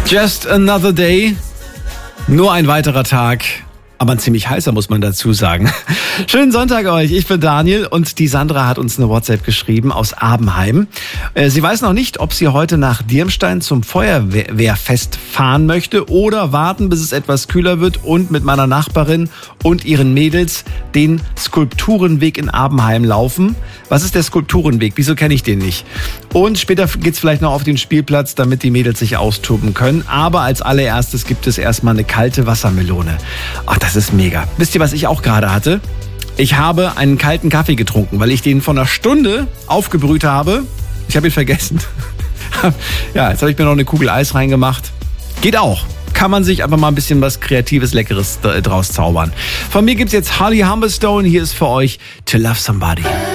Just another day. Nur ein weiterer Tag. Aber ein ziemlich heißer, muss man dazu sagen. Schönen Sonntag euch, ich bin Daniel und die Sandra hat uns eine WhatsApp geschrieben aus Abenheim. Sie weiß noch nicht, ob sie heute nach Dirmstein zum Feuerwehrfest fahren möchte oder warten, bis es etwas kühler wird und mit meiner Nachbarin und ihren Mädels den Skulpturenweg in Abenheim laufen. Was ist der Skulpturenweg? Wieso kenne ich den nicht? Und später geht's vielleicht noch auf den Spielplatz, damit die Mädels sich austoben können. Aber als allererstes gibt es erstmal eine kalte Wassermelone. Ach, das ist mega. Wisst ihr, was ich auch gerade hatte? Ich habe einen kalten Kaffee getrunken, weil ich den vor einer Stunde aufgebrüht habe. Ich habe ihn vergessen. Ja, jetzt habe ich mir noch eine Kugel Eis reingemacht. Geht auch. Kann man sich einfach mal ein bisschen was Kreatives, Leckeres draus zaubern. Von mir gibt's jetzt Holly Humberstone. Hier ist für euch To Love Somebody.